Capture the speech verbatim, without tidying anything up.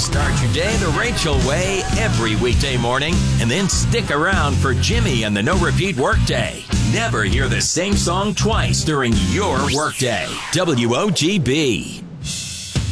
Start your day the Rachel way every weekday morning, and then stick around for Jimmy and the No Repeat Workday. Never hear the same song twice during your workday. W O G B.